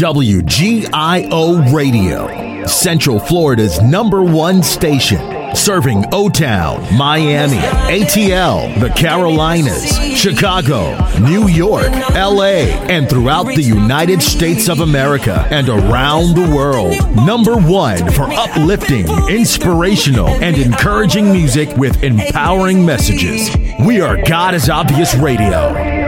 WGIO Radio, Central Florida's #1 station. Serving O-Town, Miami, ATL, the Carolinas, Chicago, New York, LA, and throughout the United States of America and around the world. #1 for uplifting, inspirational, and encouraging music with empowering messages. We are God is Obvious Radio.